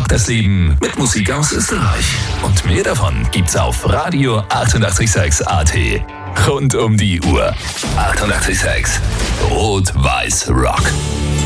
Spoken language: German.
Rock das Leben mit Musik aus Österreich. Und mehr davon gibt's auf Radio 886 AT. Rund um die Uhr. 886 Rot-Weiß Rock.